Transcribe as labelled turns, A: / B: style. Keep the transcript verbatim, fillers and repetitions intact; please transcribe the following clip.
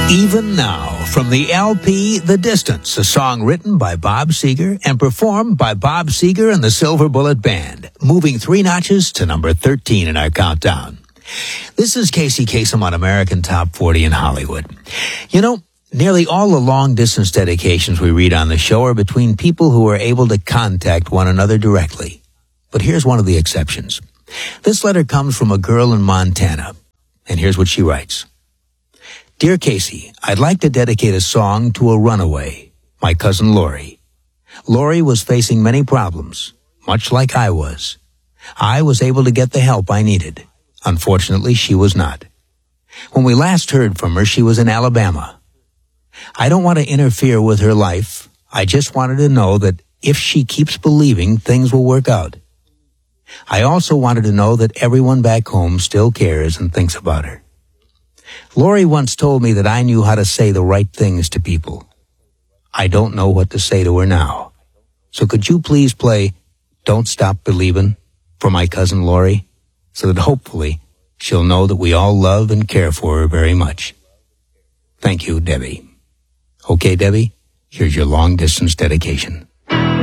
A: Even Now, from the L P The Distance, a song written by Bob Seger and performed by Bob Seger and the Silver Bullet Band, moving three notches to number thirteen in our countdown. This is Casey Kasem on American Top forty in Hollywood. You know, nearly all the long-distance dedications we read on the show are between people who are able to contact one another directly. But here's one of the exceptions. This letter comes from a girl in Montana, and here's what she writes. Dear Casey, I'd like to dedicate a song to a runaway, my cousin Lori. Lori was facing many problems, much like I was. I was able to get the help I needed. Unfortunately, she was not. When we last heard from her, she was in Alabama. I don't want to interfere with her life. I just wanted to know that if she keeps believing, things will work out. I also wanted to know that everyone back home still cares and thinks about her. Lori once told me that I knew how to say the right things to people. I don't know what to say to her now. So could you please play Don't Stop Believin' for my cousin Lori, so that hopefully she'll know that we all love and care for her very much. Thank you, Debbie. Okay, Debbie, here's your long-distance dedication.